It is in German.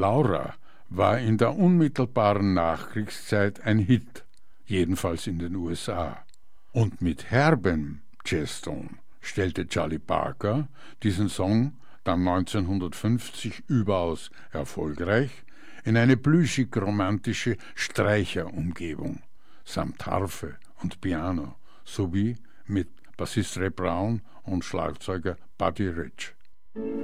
Laura war in der unmittelbaren Nachkriegszeit ein Hit, jedenfalls in den USA. Und mit herbem Jazzton stellte Charlie Parker diesen Song dann 1950 überaus erfolgreich in eine plüschig-romantische Streicherumgebung samt Harfe und Piano sowie mit Bassist Ray Brown und Schlagzeuger Buddy Rich.